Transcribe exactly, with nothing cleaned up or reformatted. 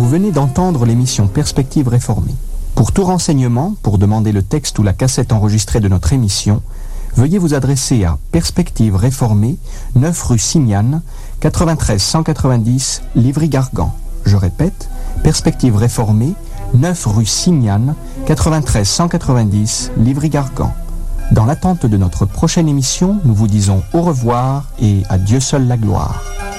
Vous venez d'entendre l'émission Perspectives réformées. Pour tout renseignement, pour demander le texte ou la cassette enregistrée de notre émission, veuillez vous adresser à Perspectives réformées, neuf rue Simiane, quatre-vingt-treize cent quatre-vingt-dix, Livry-Gargan. Je répète, Perspectives réformées, neuf rue Simiane, quatre-vingt-treize cent quatre-vingt-dix, Livry-Gargan. Dans l'attente de notre prochaine émission, nous vous disons au revoir et à Dieu seul la gloire.